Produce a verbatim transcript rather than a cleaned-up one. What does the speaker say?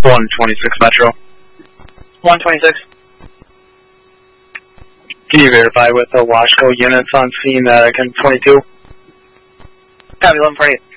one twenty-six Metro. one twenty-six. Can you verify with the Washco units on scene, uh, Can twenty-two? Copy, eleven forty-eight.